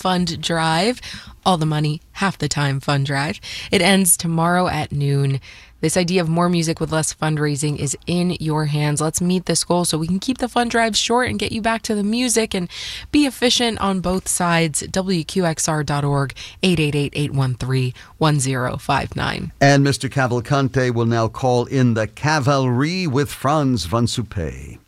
fund drive. All the money, half the time fund drive. It ends tomorrow at noon. This idea of more music with less fundraising is in your hands. Let's meet this goal so we can keep the fund drive short and get you back to the music and be efficient on both sides. WQXR.org, 888-813-1059. And Mr. Cavalcante will now call in the Cavalry with Franz van Suppé.